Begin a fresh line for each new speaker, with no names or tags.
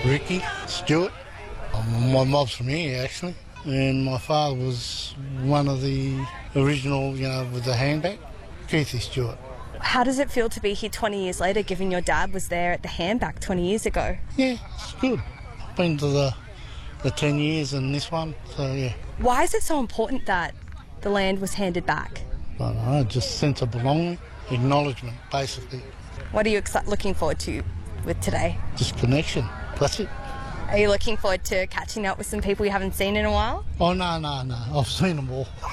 Ricky Stewart. My mob's from here, actually. And my father was one of the original, with the handbag, Keithy Stewart.
How does it feel to be here 20 years later, given your dad was there at the handback 20 years ago?
Yeah, it's good. Been to the 10 years and this one, so yeah.
Why is it so important that the land was handed back?
I don't know, just sense of belonging, acknowledgement, basically.
What are you looking forward to with today?
Just connection, that's it.
Are you looking forward to catching up with some people you haven't seen in a while?
Oh, no, I've seen them all.